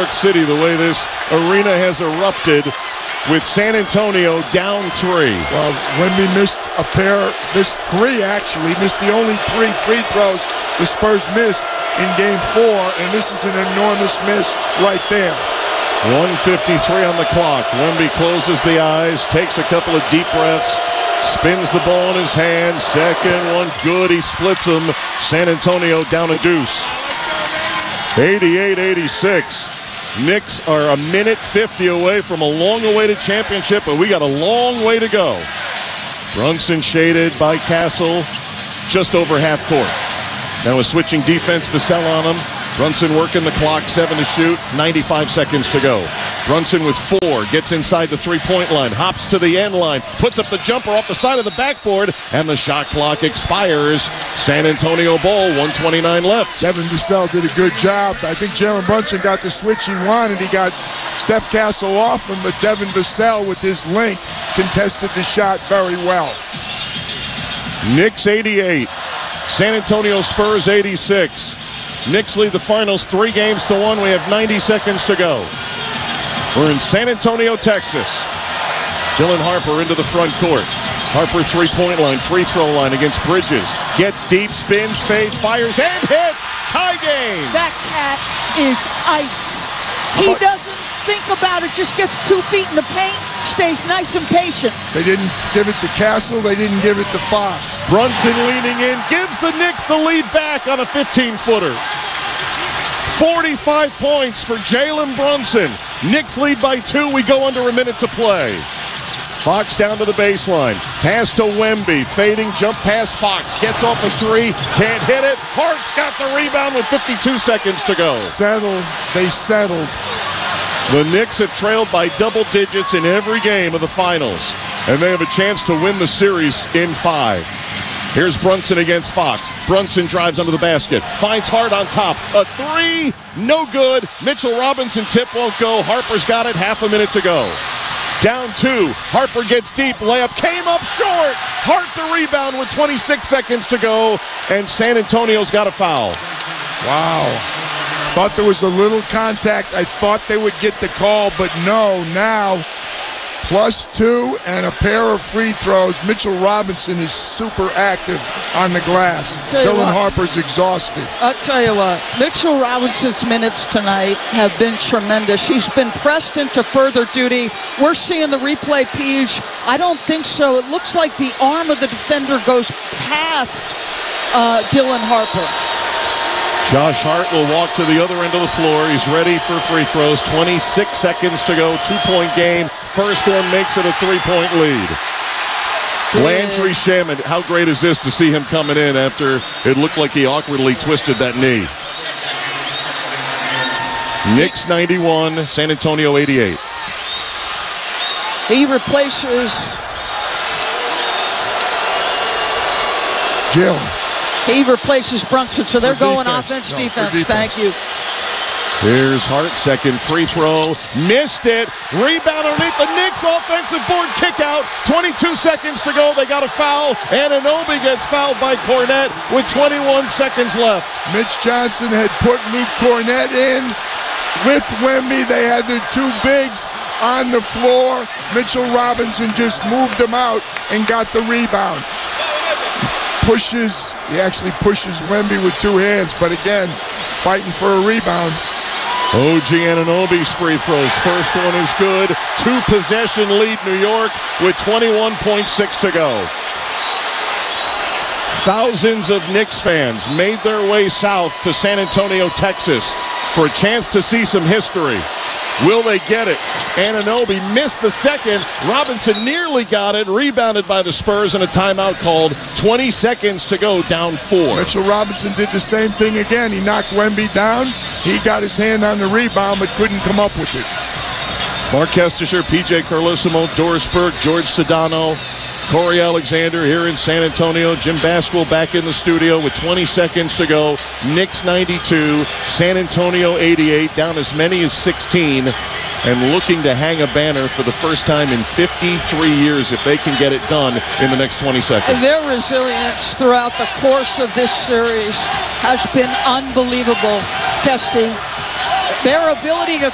York City, the way this arena has erupted with San Antonio down 3. Well, Wemby missed three actually, missed the only 3 free throws the Spurs missed in Game 4, and this is an enormous miss right there. 1:53 on the clock. Wemby closes the eyes, takes a couple of deep breaths, spins the ball in his hand. Second one, good. He splits them. San Antonio down a deuce. 88-86. Knicks are a minute 50 away from a long-awaited championship, but we got a long way to go. Brunson shaded by Castle just over half court. Now a switching defense to sell on him. Brunson working the clock, 7 to shoot, 95 seconds to go. Brunson with 4, gets inside the three-point line, hops to the end line, puts up the jumper off the side of the backboard, and the shot clock expires. San Antonio ball, 1:29 left. Devin Vassell did a good job. I think Jalen Brunson got the switch he wanted. He got Steph Castle off him, but Devin Vassell with his length contested the shot very well. Knicks 88, San Antonio Spurs 86. Knicks lead the finals 3-1. We have 90 seconds to go. We're in San Antonio, Texas. Dylan Harper into the front court. Harper three-point line, free throw line against Bridges. Gets deep, spins, fades, fires, and hits. Tie game. That cat is ice. He doesn't think about it, just gets 2 feet in the paint, stays nice and patient. They didn't give it to Castle. They didn't give it to Fox. Brunson leaning in, gives the Knicks the lead back on a 15-footer. 45 points for Jalen Brunson. Knicks lead by 2. We go under a minute to play. Fox down to the baseline. Pass to Wemby. Fading jump pass. Fox gets off a 3. Can't hit it. Hart's got the rebound with 52 seconds to go. They settled. The Knicks have trailed by double digits in every game of the finals, and they have a chance to win the series in 5. Here's Brunson against Fox. Brunson drives under the basket. Finds Hart on top. A 3, no good. Mitchell Robinson tip won't go. Harper's got it. Half a minute to go. Down 2. Harper gets deep. Layup came up short. Hart the rebound with 26 seconds to go, and San Antonio's got a foul. Wow. Thought there was a little contact. I thought they would get the call, but no. Now, +2 and a pair of free throws. Mitchell Robinson is super active on the glass. Dylan Harper's exhausted. I'll tell you what, Mitchell Robinson's minutes tonight have been tremendous. He's been pressed into further duty. We're seeing the replay, Peach. I don't think so. It looks like the arm of the defender goes past Dylan Harper. Josh Hart will walk to the other end of the floor. He's ready for free throws. 26 seconds to go. 2-point game. First one makes it a 3-point lead. Landry Shamet, how great is this to see him coming in after it looked like he awkwardly twisted that knee. Knicks 91, San Antonio 88. He replaces Jill. He replaces Brunson, so they're going offense, defense. Thank you. Here's Hart, second free throw. Missed it. Rebound underneath the Knicks offensive board kick out. 22 seconds to go. They got a foul. Anunoby gets fouled by Cornette with 21 seconds left. Mitch Johnson had put Luke Cornette in with Wemby. They had their 2 bigs on the floor. Mitchell Robinson just moved them out and got the rebound. He actually pushes Wemby with 2 hands, but again, fighting for a rebound. OG Anunoby's free throws. First one is good. 2-possession lead New York with 21.6 to go. Thousands of Knicks fans made their way south to San Antonio, Texas for a chance to see some history. Will they get it? Anunoby missed the second. Robinson nearly got it. Rebounded by the Spurs and a timeout called. 20 seconds to go, down 4. Mitchell Robinson did the same thing again. He knocked Wemby down. He got his hand on the rebound but couldn't come up with it. Mark Kestisher, PJ Carlesimo, Doris Burke, George Sedano, Corey Alexander here in San Antonio. Jim Basquill back in the studio with 20 seconds to go. Knicks 92, San Antonio 88, down as many as 16, and looking to hang a banner for the first time in 53 years if they can get it done in the next 20 seconds. And their resilience throughout the course of this series has been unbelievable, Kesty. Their ability to